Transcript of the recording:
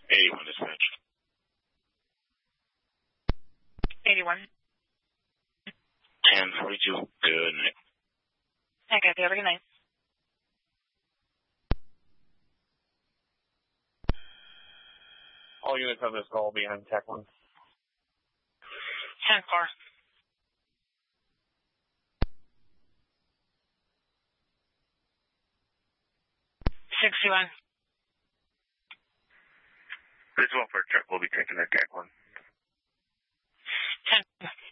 81 dispatch. 81. 1042. Good night. Okay, have a good night. All units on this call behind Tech 1. 10-4. 61. This one for a truck will be taking that Tech 1.